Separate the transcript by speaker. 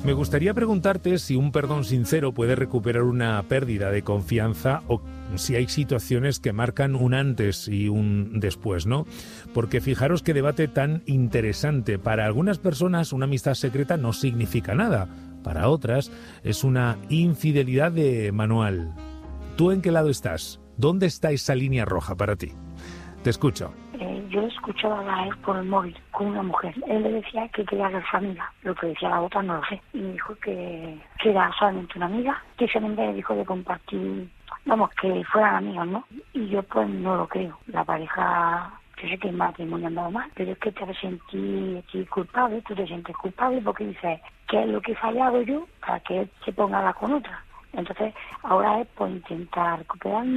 Speaker 1: Me gustaría preguntarte si un perdón sincero puede recuperar una pérdida de confianza o si hay situaciones que marcan un antes y un después, ¿no? Porque fijaros qué debate tan interesante. Para algunas personas una amistad secreta no significa nada. Para otras es una infidelidad de manual. ¿Tú en qué lado estás? ¿Dónde está esa línea roja para ti? Te escucho.
Speaker 2: Yo escuchaba a él por el móvil con una mujer. Él le decía que quería ser su amiga. Lo que decía la otra no lo sé. Y me dijo que era solamente una amiga. Que solamente le dijo de compartir, vamos, que fueran amigos, ¿no? Y yo pues no lo creo. La pareja, yo sé que el matrimonio ha andado mal, pero es que te sentí culpable, tú te sientes culpable porque dices, ¿qué es lo que he fallado yo para que él se ponga a hablar con otra? Entonces ahora es por intentar recuperarme.